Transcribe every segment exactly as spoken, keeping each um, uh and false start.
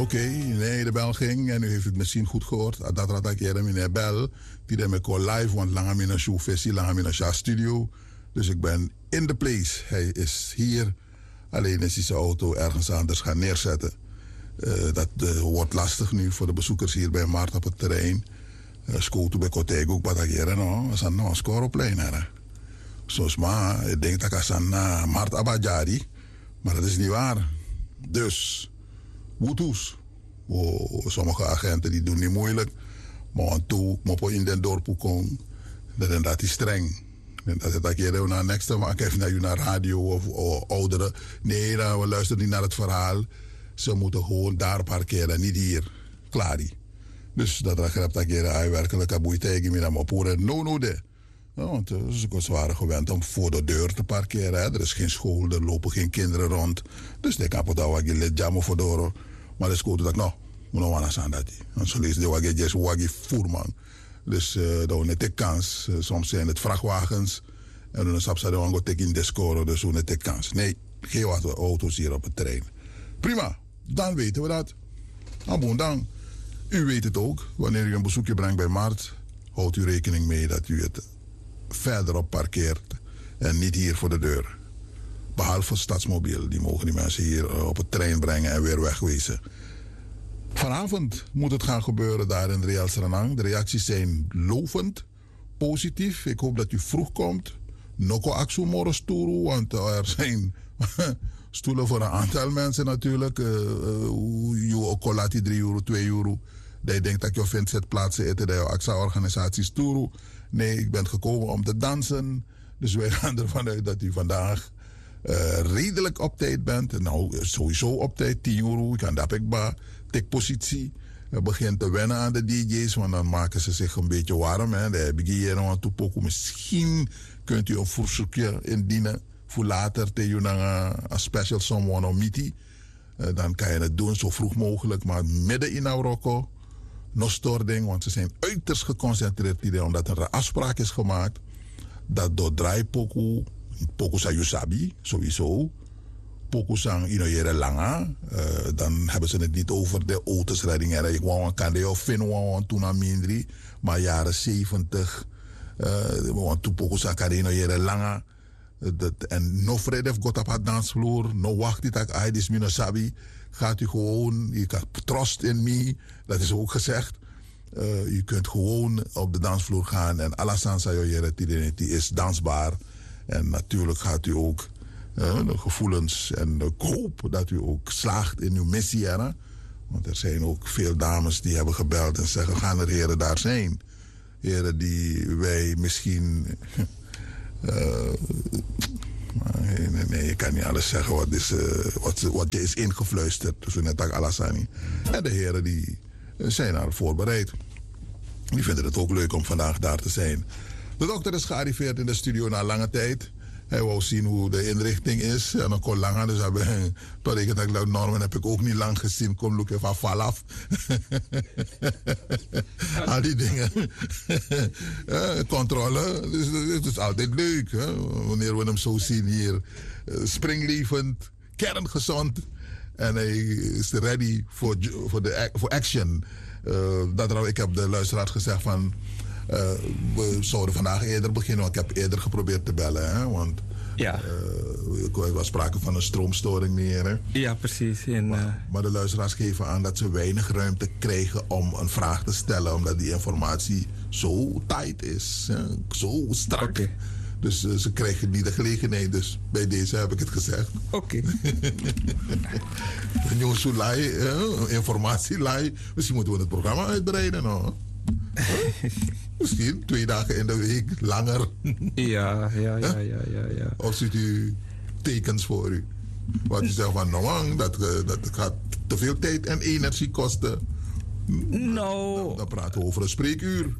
Oké, okay, nee, de bel ging en u heeft het misschien goed gehoord. Dat had ik hier meneer Bel, die deed me live, want lang in een showvisie, lang in een studio. Dus ik ben in the place. Hij is hier, alleen is hij zijn auto ergens anders gaan neerzetten. Uh, dat uh, wordt lastig nu voor de bezoekers hier bij Mart op het terrein. Uh, Skotu bij Kotego, ook wat ik hier no, we zijn nog een score op lijn. Zoals maar, ik denk dat ik aan uh, Mart Abadjari, maar dat is niet waar. Dus, woetoes. Oh, sommige agenten die doen niet moeilijk, maar toe, maar in den dorp komen, dat, dat is streng. En dat is dat je naar next time, maar kijk naar je naar radio of, of ouderen. Nee, nou, we luisteren niet naar het verhaal. Ze moeten gewoon daar parkeren, niet hier. Klaar die. Dus dat begrijpt dat je werkelijk een boei tegen me naar mijn poeren. No, no, de. Ja, want ze waren gewend om voor de deur te parkeren. Hè. Er is geen school, er lopen geen kinderen rond. Dus ik heb het al wat je let jammer voor door. Maar de school dacht, nou, moet nog aan aan dat. En zo lees je wat je just wat je voerman. Dus uh, dat is een kans. Uh, soms zijn het vrachtwagens. En dan stap ze dan ook in de score. Dus hoe een kans. Nee, geen wat auto's hier op het terrein. Prima, dan weten we dat. Abon dan. U weet het ook. Wanneer u een bezoekje brengt bij Mart, houdt u rekening mee dat u het verderop parkeert. En niet hier voor de deur. Behalve Stadsmobiel. Die mogen die mensen hier op het trein brengen en weer wegwezen. Vanavond moet het gaan gebeuren daar in Real Sranang. De reacties zijn lovend, positief. Ik hoop dat u vroeg komt. Noko Aksu Moro Sturu, want er zijn stoelen voor een aantal mensen natuurlijk. Je ook kolati drie euro, twee euro. Dat je denkt dat je vindt zetplaatsen eten, dat je AXA-organisatie Sturu. Nee, ik ben gekomen om te dansen. Dus wij gaan ervan uit dat u vandaag uh, redelijk op tijd bent. Nou, sowieso op tijd, tien euro. Ik kan dat ik maar. Tek positie. We beginnen te wennen aan de D J's, want dan maken ze zich een beetje warm. Hè. De begin aan toepoken. Misschien kunt u een verzoekje indienen voor later tegen een special someone of meeting. Uh, dan kan je het doen zo vroeg mogelijk, maar midden in Marokko. Nog stoording, want ze zijn uiterst geconcentreerd hier, omdat er een afspraak is gemaakt dat door draai poku, poku sa yusabi, sowieso. Pokusang inoyere langa, uh, dan hebben ze het niet over de autosredding. Ik wou kan de of vinden toen aan mindri, maar jaren zeventig, want toen Pokusang kan inoyere langa. En no vrede got op het dansvloer, no wacht dit ik ai dis mino sabi, gaat u gewoon, je kan trust in me, dat is ook gezegd. Uh, je kunt gewoon op de dansvloer gaan en alasan sayoyere die is dansbaar. En natuurlijk gaat u ook Uh, de gevoelens en ik hoop dat u ook slaagt in uw missie. Hè? Want er zijn ook veel dames die hebben gebeld en zeggen, gaan er heren daar zijn. Heren die wij misschien... Uh, nee, nee, nee, je kan niet alles zeggen wat, is, uh, wat, wat je is ingefluisterd. Dus net als Alassani. En de heren die zijn daar voorbereid. Die vinden het ook leuk om vandaag daar te zijn. De dokter is gearriveerd in de studio na lange tijd. Hij wou zien hoe de inrichting is. En dan kon langer. Dus hebben, tot ik het nou, Norman heb ik ook niet lang gezien. Kom look even valaf. Al die dingen. uh, controle. Dus het is altijd leuk. Hè? Wanneer we hem zo zien hier. Uh, springlevend. Kerngezond. En hij is ready voor voor action. Uh, dat, ik heb de luisteraars gezegd van... Uh, we zouden vandaag eerder beginnen, want ik heb eerder geprobeerd te bellen. Hè? Want ja. uh, er was sprake van een stroomstoring meer. Hè? Ja, precies. En, maar, uh... maar de luisteraars geven aan dat ze weinig ruimte krijgen om een vraag te stellen, omdat die informatie zo tight is, hè? Zo strak. Okay. Dus uh, ze krijgen niet de gelegenheid. Dus bij deze heb ik het gezegd. Oké. Nieuwsulai, informatielai. Misschien moeten we het programma uitbreiden. No? Huh? Misschien twee dagen in de week, langer. Ja, ja, ja, ja, ja, ja. Of ziet u tekens voor u? Wat u zegt van, nou, dat, dat gaat te veel tijd en energie kosten. Nou... Dan, dan praten we over een spreekuur.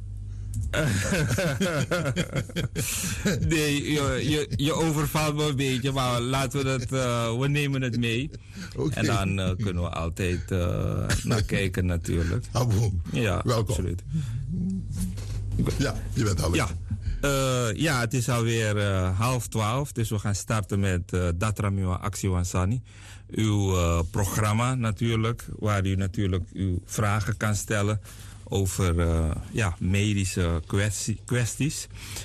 Nee, je, je, je overvalt me een beetje, maar laten we het, uh, we nemen het mee. Okay. En dan uh, kunnen we altijd uh, naar kijken natuurlijk. Abo, ja, welkom. Absoluut. Ja, je bent al. Ja. Uh, ja, het is alweer uh, half twaalf, dus we gaan starten met uh, Datramiwa Actie Wansani. Uw uh, programma natuurlijk, waar u natuurlijk uw vragen kan stellen over uh, ja, medische kwestie, kwesties.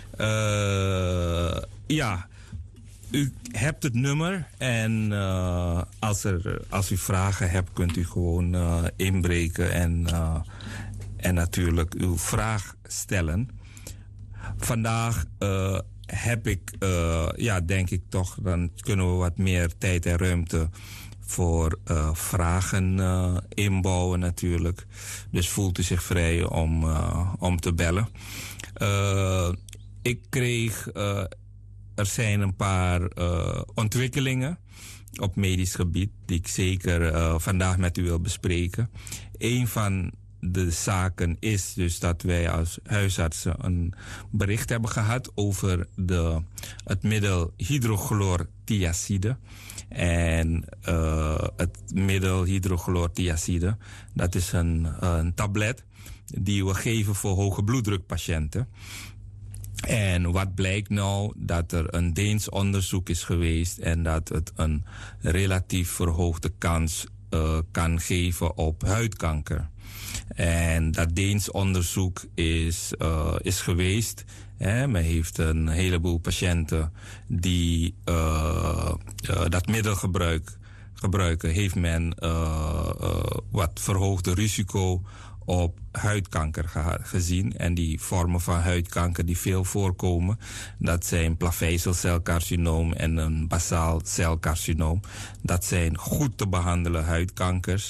Uh, ja, u hebt het nummer en uh, als, er, als u vragen hebt, kunt u gewoon uh, inbreken en, uh, en natuurlijk uw vraag stellen. Vandaag uh, heb ik, uh, ja, denk ik toch, dan kunnen we wat meer tijd en ruimte voor uh, vragen uh, inbouwen natuurlijk. Dus voelt u zich vrij om, uh, om te bellen. Uh, ik kreeg, uh, er zijn een paar uh, ontwikkelingen op medisch gebied die ik zeker uh, vandaag met u wil bespreken. Een van de zaken is dus dat wij als huisartsen een bericht hebben gehad over de, het middel hydrochlorothiazide. En uh, het middel hydrochlorothiazide, dat is een, een tablet die we geven voor hoge bloeddrukpatiënten. En wat blijkt nou? Dat er een Deens onderzoek is geweest en dat het een relatief verhoogde kans uh, kan geven op huidkanker. En dat Deens onderzoek is, uh, is geweest. Hè. Men heeft een heleboel patiënten die uh, uh, dat middel gebruik, gebruiken. Heeft men uh, uh, wat verhoogde risico op huidkanker ge- gezien. En die vormen van huidkanker die veel voorkomen, dat zijn plavezelcelcarcinoom en een basaal celcarcinoom. Dat zijn goed te behandelen huidkankers.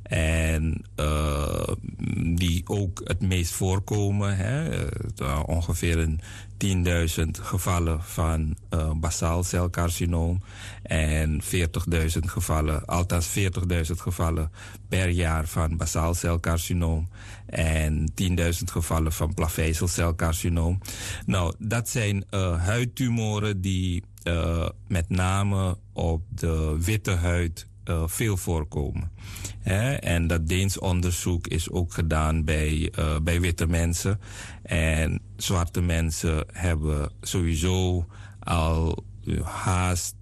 En uh, die ook het meest voorkomen. Hè? Uh, ongeveer een tienduizend gevallen van uh, basaal celcarcinoom. En veertigduizend gevallen, althans veertigduizend gevallen per jaar van basaal celcarcinoom. En tienduizend gevallen van plavezelcelcarcinoom. Nou, dat zijn uh, huidtumoren die uh, met name op de witte huid uh, veel voorkomen. Hè? En dat Deens onderzoek is ook gedaan bij, uh, bij witte mensen. En zwarte mensen hebben sowieso al uh, haast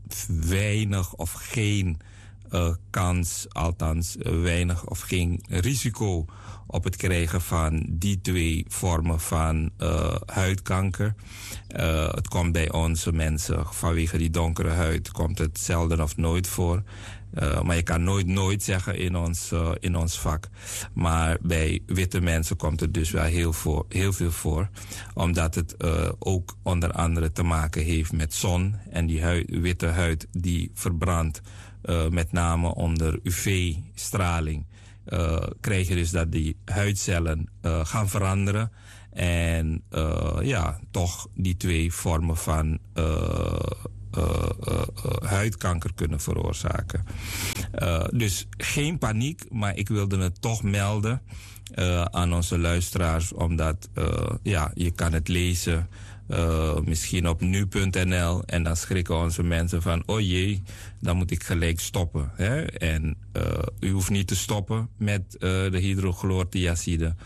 weinig of geen uh, kans, althans uh, weinig of geen risico op het krijgen van die twee vormen van uh, huidkanker. Uh, het komt bij onze mensen, vanwege die donkere huid, komt het zelden of nooit voor. Uh, maar je kan nooit nooit zeggen in ons, uh, in ons vak. Maar bij witte mensen komt het dus wel heel, voor, heel veel voor. Omdat het uh, ook onder andere te maken heeft met zon. En die huid, witte huid die verbrandt uh, met name onder U V-straling. Uh, krijg je dus dat die huidcellen uh, gaan veranderen. En uh, ja, toch die twee vormen van uh, uh, uh, uh, huidkanker kunnen veroorzaken. Uh, dus geen paniek, maar ik wilde het toch melden uh, aan onze luisteraars. Omdat uh, ja, je kan het lezen. Uh, misschien op nu punt n l en dan schrikken onze mensen van oh jee, dan moet ik gelijk stoppen. Hè? En uh, u hoeft niet te stoppen met uh, de hydrochlorothiazide.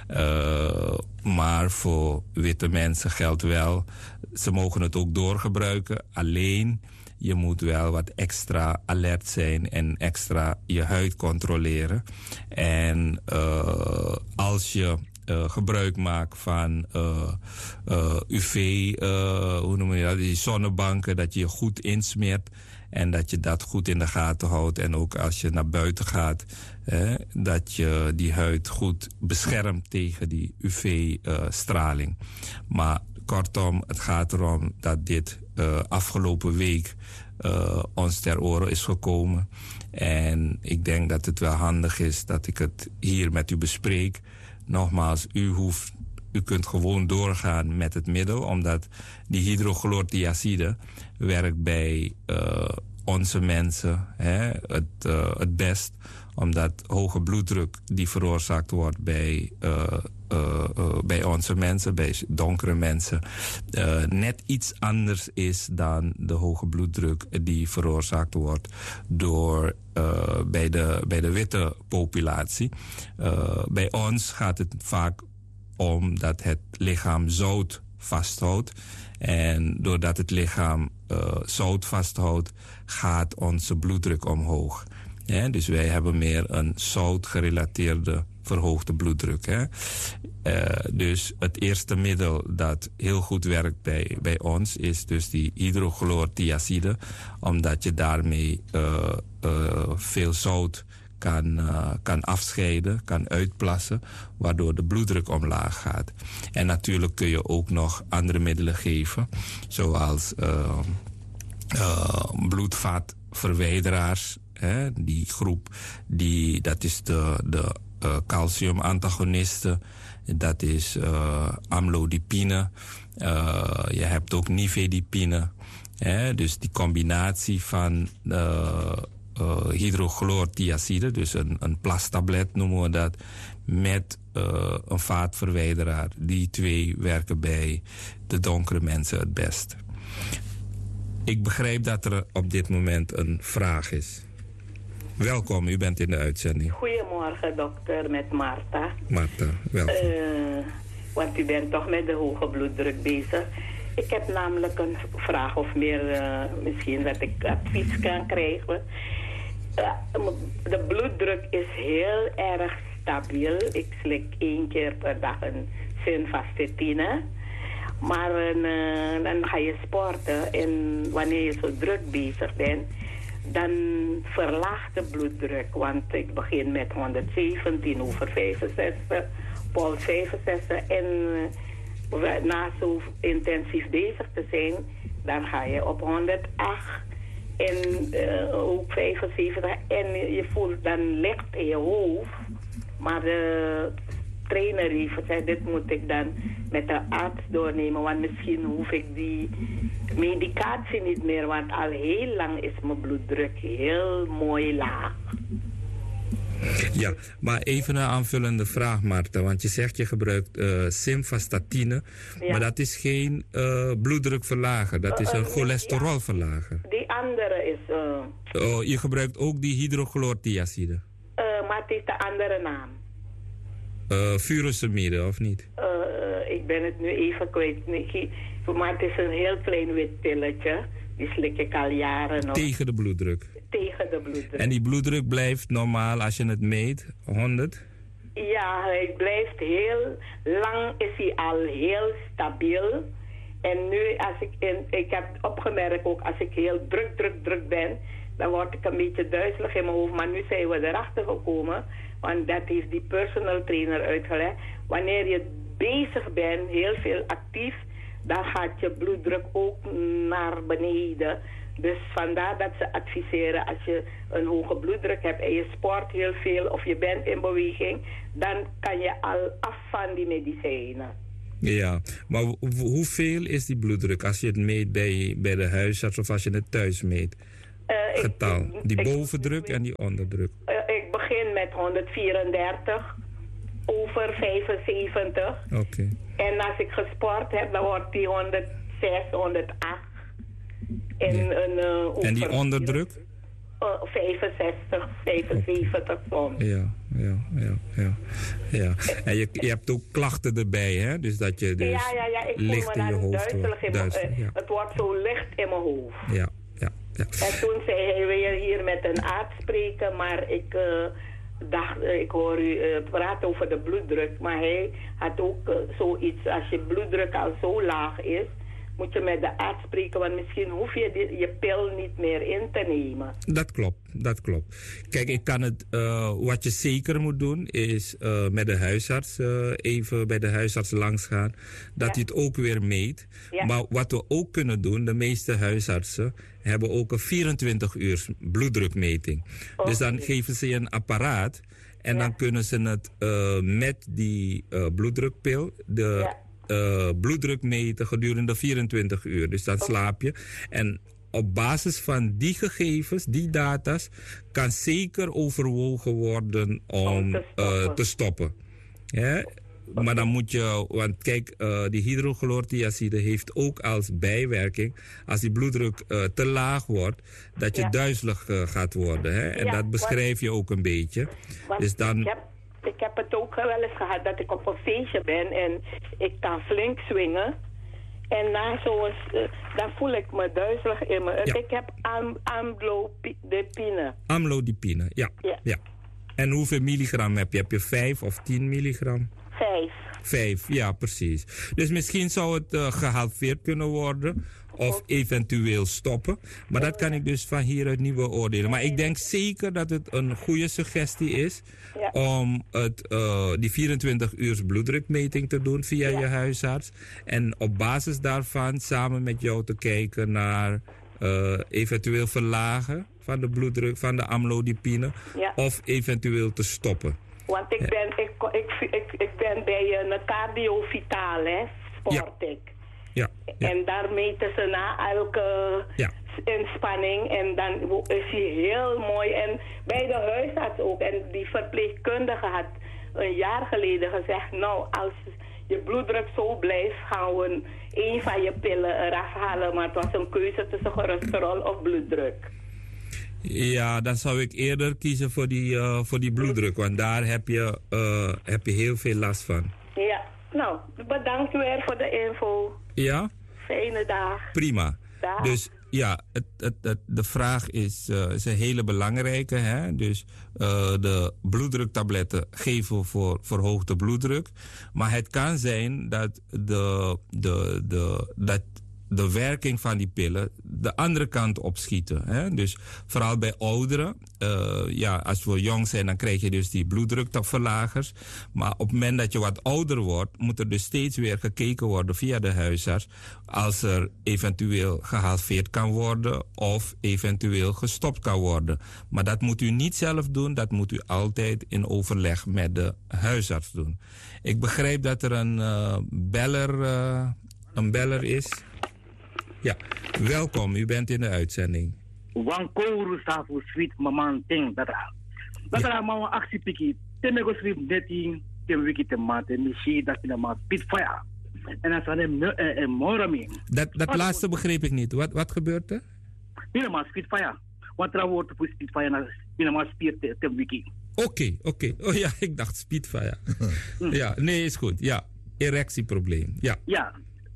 Uh, maar voor witte mensen geldt wel, ze mogen het ook doorgebruiken. Alleen, je moet wel wat extra alert zijn en extra je huid controleren. En uh, als je Uh, gebruik maak van uh, uh, U V, uh, hoe noem je dat, die zonnebanken, dat je je goed insmeert en dat je dat goed in de gaten houdt. En ook als je naar buiten gaat, eh, dat je die huid goed beschermt tegen die U V-straling. Uh, maar kortom, het gaat erom dat dit uh, afgelopen week uh, ons ter oren is gekomen. En ik denk dat het wel handig is dat ik het hier met u bespreek. Nogmaals, u, hoeft, u kunt gewoon doorgaan met het middel, omdat die hydrochlorothiazide werkt bij uh, onze mensen hè, het, uh, het best. Omdat hoge bloeddruk die veroorzaakt wordt bij, uh, uh, uh, bij onze mensen, bij donkere mensen, uh, net iets anders is dan de hoge bloeddruk die veroorzaakt wordt door uh, bij, de, bij de witte populatie. Uh, bij ons gaat het vaak om dat het lichaam zout vasthoudt. En doordat het lichaam uh, zout vasthoudt, gaat onze bloeddruk omhoog. Ja, dus wij hebben meer een zoutgerelateerde verhoogde bloeddruk. Hè. Uh, dus het eerste middel dat heel goed werkt bij, bij ons is dus die hydrochlorothiazide, omdat je daarmee uh, uh, veel zout kan, uh, kan afscheiden, kan uitplassen, waardoor de bloeddruk omlaag gaat. En natuurlijk kun je ook nog andere middelen geven, zoals uh, uh, bloedvatverwijderaars. Hè, die groep, die, dat is de, de uh, calciumantagonisten, dat is uh, amlodipine, uh, je hebt ook nifedipine. Hè, dus die combinatie van uh, uh, hydrochlorothiazide, dus een, een plastablet noemen we dat, met uh, een vaatverwijderaar. Die twee werken bij de donkere mensen het best. Ik begrijp dat er op dit moment een vraag is. Welkom, u bent in de uitzending. Goedemorgen, dokter, met Marta. Marta, welkom. Uh, want u bent toch met de hoge bloeddruk bezig. Ik heb namelijk een vraag of meer, uh, misschien dat ik advies kan krijgen. Uh, de bloeddruk is heel erg stabiel. Ik slik één keer per dag een Synvastatine. Maar uh, dan ga je sporten en wanneer je zo druk bezig bent, dan verlaagt de bloeddruk. Want ik begin met honderdzeventien over vijfenzestig, pols vijfenzestig. En uh, na zo intensief bezig te zijn, dan ga je op honderdacht en uh, ook vijfenzeventig. En je voelt dan licht in je hoofd. Maar de trainer heeft gezegd, dit moet ik dan met de arts doornemen, want misschien hoef ik die medicatie niet meer, want al heel lang is mijn bloeddruk heel mooi laag. Ja, maar even een aanvullende vraag, Marta, want je zegt je gebruikt uh, Synvastatine, ja. Maar dat is geen uh, bloeddrukverlager, dat is een uh, uh, cholesterolverlager. Ja. Die andere is... Uh, oh, je gebruikt ook die hydrochlorothiazide? Uh, maar het is de andere naam. Uh, furosemide, of niet? Uh, ik ben het nu even kwijt. Maar het is een heel klein wit pilletje. Die slik ik al jaren nog. Tegen de bloeddruk? Tegen de bloeddruk. En die bloeddruk blijft normaal als je het meet? honderd? Ja, hij blijft heel lang, is hij al heel stabiel. En nu, als ik, in, ik heb opgemerkt ook, als ik heel druk, druk, druk ben, dan word ik een beetje duizelig in mijn hoofd. Maar nu zijn we erachter gekomen, want dat heeft die personal trainer uitgelegd. Wanneer je bezig bent, heel veel actief, dan gaat je bloeddruk ook naar beneden. Dus vandaar dat ze adviseren, als je een hoge bloeddruk hebt en je sport heel veel of je bent in beweging, dan kan je al af van die medicijnen. Ja, maar hoeveel is die bloeddruk als je het meet bij, bij de huisarts of als je het thuis meet? Uh, Getal, ik, die ik, bovendruk ik, en die onderdruk. Uh, ik begin met honderdvierendertig over vijfenzeventig. Oké. Okay. En als ik gesport heb, dan wordt die honderdzes, honderdacht. En, ja. een, uh, en die onderdruk? Uh, vijfenzestig, vijfenzeventig soms. Ja, ja, ja, ja. ja. En je, je hebt ook klachten erbij, hè? Dus dat je dus ja, ja, ja. Ik licht voel me in je hoofd duizelig in duizelig, uh, ja. Het wordt zo licht in mijn hoofd. Ja, ja, ja. En toen zei hij, wil je hier met een arts spreken? Maar ik uh, dacht, uh, ik hoor u uh, praten over de bloeddruk. Maar hij had ook uh, zoiets, als je bloeddruk al zo laag is, moet je met de arts spreken, want misschien hoef je die, je pil niet meer in te nemen. Dat klopt, dat klopt. Kijk, ik kan het, uh, wat je zeker moet doen, is uh, met de huisarts uh, even bij de huisarts langs gaan, dat hij ja. het ook weer meet. Ja. Maar wat we ook kunnen doen, de meeste huisartsen hebben ook een vierentwintig uur bloeddrukmeting. Okay. Dus dan geven ze je een apparaat en ja. dan kunnen ze het uh, met die uh, bloeddrukpil, de ja. Uh, bloeddruk meten gedurende vierentwintig uur. Dus dan slaap je. En op basis van die gegevens, die data's, kan zeker overwogen worden om te stoppen. Uh, te stoppen. Ja? Maar dan moet je, want kijk, uh, die hydrochlorothiazide heeft ook als bijwerking, als die bloeddruk uh, te laag wordt, dat je ja. duizelig uh, gaat worden. Hè? En ja, dat beschrijf je ook een beetje. Dus dan... Ik heb het ook wel eens gehad dat ik op een feestje ben en ik kan flink swingen. En na zo'n, uh, dan voel ik me duizelig in me. Ja. Ik heb am, amlodipine. Amlodipine, ja. Ja. ja. En hoeveel milligram heb je? Heb je vijf of tien milligram? Vijf. Vijf, ja, precies. Dus misschien zou het uh, gehalveerd kunnen worden. Of eventueel stoppen. Maar dat kan ik dus van hieruit niet beoordelen. Maar ik denk zeker dat het een goede suggestie is. Ja. Om het, uh, die vierentwintig uur bloeddrukmeting te doen via Ja. je huisarts. En op basis daarvan samen met jou te kijken naar uh, eventueel verlagen van de bloeddruk, van de amlodipine. Ja. Of eventueel te stoppen. Want ik ben, ik, ik, ik, ik ben bij een cardio vitaal, hè, sport Ja. ik. Ja, ja. En daar meten ze na elke Ja. inspanning. En dan is hij heel mooi. En bij de huisarts ook. En die verpleegkundige had een jaar geleden gezegd... nou, als je bloeddruk zo blijft, gaan we een van je pillen eraf halen. Maar het was een keuze tussen cholesterol of bloeddruk. Ja, dan zou ik eerder kiezen voor die, uh, voor die bloeddruk. Want daar heb je, uh, heb je heel veel last van. Ja, nou, bedankt weer voor de info. Ja? Fijne dag. Prima. Dag. Dus ja, het, het, het, de vraag is, uh, is een hele belangrijke. Hè? Dus uh, de bloeddruktabletten geven voor verhoogde bloeddruk. Maar het kan zijn dat de, de, de, dat de werking van die pillen de andere kant opschieten. Hè? Dus vooral bij ouderen. Uh, ja, als we jong zijn, dan krijg je dus die bloeddrukverlagers. Maar op het moment dat je wat ouder wordt, moet er dus steeds weer gekeken worden via de huisarts. Als er eventueel gehalveerd kan worden of eventueel gestopt kan worden. Maar dat moet u niet zelf doen. Dat moet u altijd in overleg met de huisarts doen. Ik begrijp dat er een uh, beller, uh, een beller is. Ja, welkom. U bent in de uitzending. Wankouru staat voor sweet maman ting dat ra. Dat ra mama actie piki. Temego sweet netting, tem wiki te mate mishi dat in ma pitfire. En dan zijn er een morami. Dat dat laatste begreep ik niet. Wat wat gebeurt er? Binnen ma spitfire. Wat ra wordt voor spitfire na binnen ma spier tem wiki. Oké, okay, oké. Okay. Oh ja, ik dacht Spitfire. Ja, nee, is goed. Ja, erectieprobleem. Ja. Ja.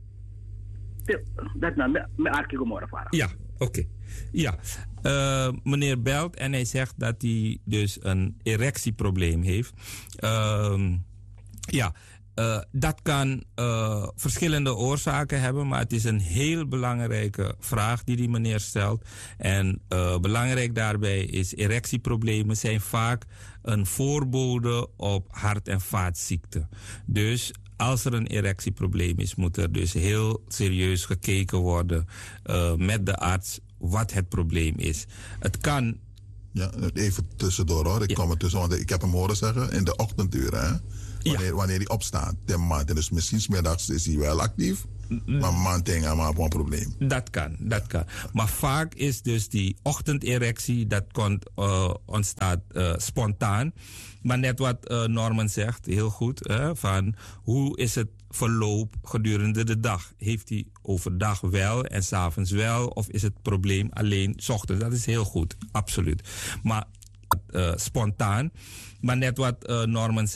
Dat nou, met Arkigo Morafara. Ja, oké. Okay. Ja, uh, meneer belt en hij zegt dat hij dus een erectieprobleem heeft. Uh, ja, uh, dat kan uh, verschillende oorzaken hebben, maar het is een heel belangrijke vraag die die meneer stelt. En uh, belangrijk daarbij is, erectieproblemen zijn vaak een voorbode op hart- en vaatziekten. Dus als er een erectieprobleem is, moet er dus heel serieus gekeken worden uh, met de arts wat het probleem is. Het kan... Ja, even tussendoor hoor. Ik ja. kom er tussen, want ik heb hem horen zeggen in de ochtenduren. Hè? Wanneer, ja. wanneer hij opstaat, ten maand. Dus misschien 's middags is hij wel actief. Maar man tegen maar een probleem. Dat kan, dat kan. Maar vaak is dus die ochtenderectie, dat kon, uh, ontstaat uh, spontaan. Maar net wat uh, Norman zegt, heel goed, hè, van hoe is het verloop gedurende de dag? Heeft hij overdag wel en 's avonds wel? Of is het probleem alleen 's ochtends? Dat is heel goed, absoluut. Maar uh, spontaan. Maar net wat uh, Norman zegt.